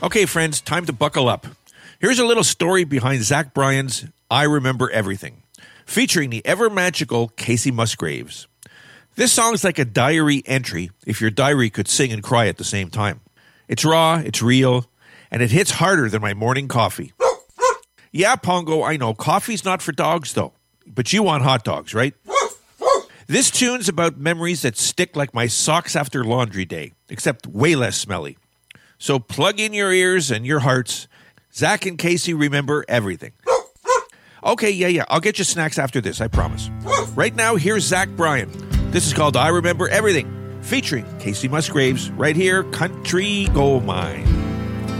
Okay, friends, time to buckle up. Here's a little story behind Zach Bryan's I Remember Everything, featuring the ever-magical Casey Musgraves. This song's like a diary entry if your diary could sing and cry at the same time. It's raw, it's real, and it hits harder than my morning coffee. Yeah, Pongo, I know, coffee's not for dogs, though. But you want hot dogs, right? This tune's about memories that stick like my socks after laundry day, except way less smelly. So plug in your ears and your hearts. Zach and Casey remember everything. Okay, yeah, I'll get you snacks after this, I promise. Right now, here's Zach Bryan. This is called I Remember Everything, featuring Casey Musgraves, right here, Country Gold Mine.